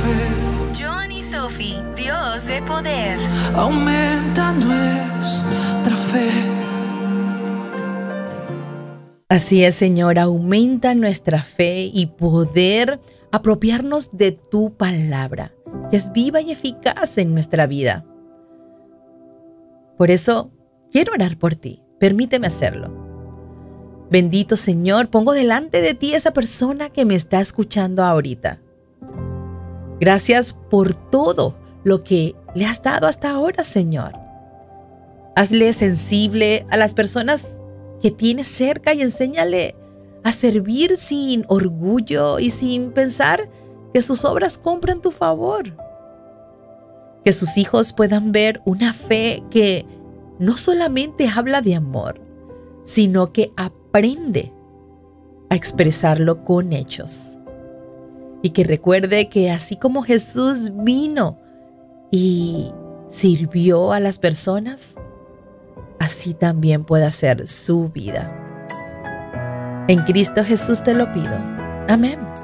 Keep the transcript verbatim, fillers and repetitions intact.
fe. John y Sophie, Dios de poder. Aumenta nuestra fe. Así es, Señor, aumenta nuestra fe y poder apropiarnos de tu palabra, que es viva y eficaz en nuestra vida. Por eso, quiero orar por ti. Permíteme hacerlo. Bendito Señor, pongo delante de ti esa persona que me está escuchando ahorita. Gracias por todo lo que le has dado hasta ahora, Señor. Hazle sensible a las personas que tienes cerca y enséñale a servir sin orgullo y sin pensar que sus obras compran tu favor. Que sus hijos puedan ver una fe que no solamente habla de amor, sino que aprende a expresarlo con hechos. Y que recuerde que así como Jesús vino y sirvió a las personas, así también pueda ser su vida. En Cristo Jesús te lo pido. Amén.